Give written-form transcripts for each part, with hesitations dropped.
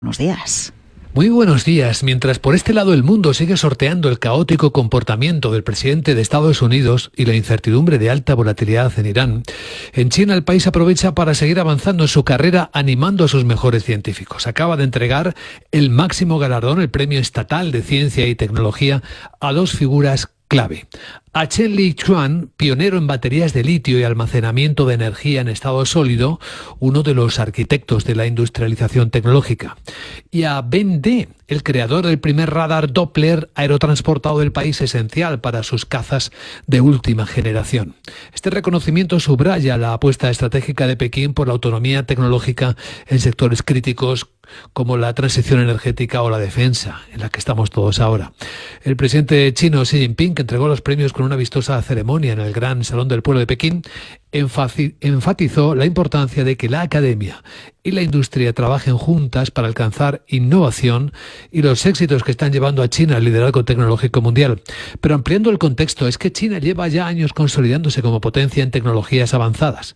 Buenos días. Muy buenos días. Mientras por este lado el mundo sigue sorteando el caótico comportamiento del presidente de Estados Unidos y la incertidumbre de alta volatilidad en Irán, en China el país aprovecha para seguir avanzando en su carrera animando a sus mejores científicos. Acaba de entregar el máximo galardón, el Premio Estatal de Ciencia y Tecnología, a dos figuras clave. A Chen Lichuan, pionero en baterías de litio y almacenamiento de energía en estado sólido, uno de los arquitectos de la industrialización tecnológica. Y a Ben De, el creador del primer radar Doppler aerotransportado del país, esencial para sus cazas de última generación. Este reconocimiento subraya la apuesta estratégica de Pekín por la autonomía tecnológica en sectores críticos como la transición energética o la defensa, en la que estamos todos ahora. El presidente chino Xi Jinping, que entregó los premios con una vistosa ceremonia en el Gran Salón del Pueblo de Pekín, enfatizó la importancia de que la academia y la industria trabajen juntas para alcanzar innovación y los éxitos que están llevando a China al liderazgo tecnológico mundial. Pero ampliando el contexto, es que China lleva ya años consolidándose como potencia en tecnologías avanzadas.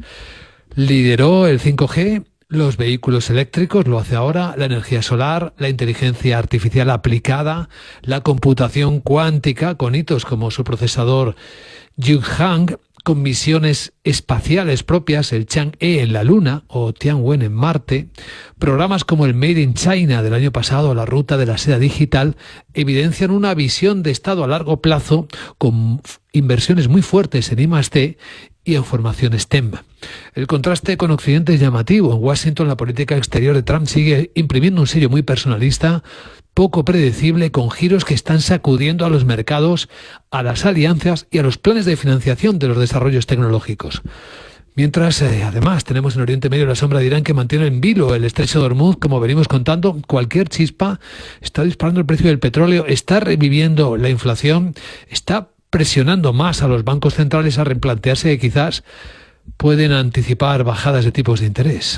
Lideró el 5G, los vehículos eléctricos, lo hace ahora, la energía solar, la inteligencia artificial aplicada, la computación cuántica, con hitos como su procesador Yuhang, con misiones espaciales propias, el Chang'e en la Luna o Tianwen en Marte, programas como el Made in China del año pasado, la ruta de la seda digital, evidencian una visión de Estado a largo plazo con inversiones muy fuertes en I+D y en formación STEM. El contraste con Occidente es llamativo. En Washington la política exterior de Trump sigue imprimiendo un sello muy personalista, poco predecible, con giros que están sacudiendo a los mercados, a las alianzas y a los planes de financiación de los desarrollos tecnológicos. Mientras, además, tenemos en Oriente Medio la sombra de Irán que mantiene en vilo el estrecho de Hormuz, como venimos contando. Cualquier chispa está disparando el precio del petróleo, está reviviendo la inflación, está presionando más a los bancos centrales a replantearse que quizás pueden anticipar bajadas de tipos de interés.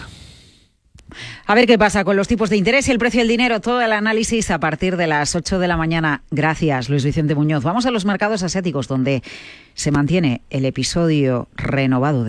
A ver qué pasa con los tipos de interés y el precio del dinero. Todo el análisis a partir de las 8 de la mañana. Gracias, Luis Vicente Muñoz. Vamos a los mercados asiáticos, donde se mantiene el episodio renovado de